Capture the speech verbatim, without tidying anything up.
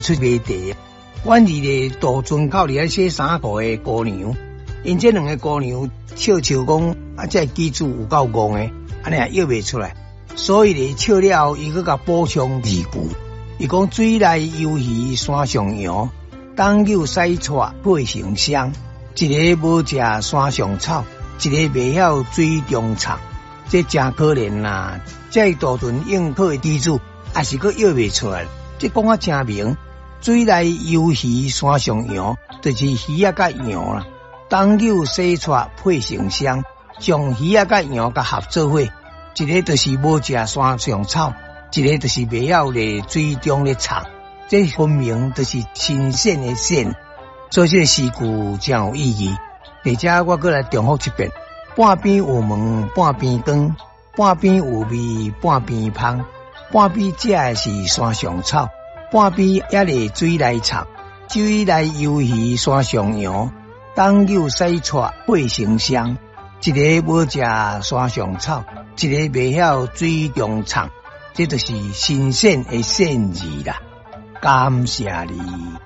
出卖地。阮二个杜尊靠伫遐洗衫裤的姑娘，因这两个姑娘笑笑讲，啊，这机子有够戆的，安尼也摇袂出来。所以咧笑了后，伊佮甲补充字句，伊讲水内游鱼山上羊，冬柳洗刷配成双。一个无食山上草，一个袂晓水中藏，这真可怜啦！这杜淳应考的机子，也是佮摇袂出来。这讲啊真明，水内游鱼山上羊，就是鱼啊甲羊啦。冬柳洗刷配成双，将鱼啊甲羊甲合做伙，一个就是无食山上草，一个就是袂晓咧水中咧藏。这分明就是新鲜的鲜。所以这个诗句真有意义。而且我过来重复一遍：半边有门，半边光；半边有味，半边芳；半边食的是山上草，半边也咧水内藏。水内游鱼山上羊，冬柳洗刷配成双。一个无食山上草，一个袂晓水中藏。这就是新鲜的鲜字啦。感谢你。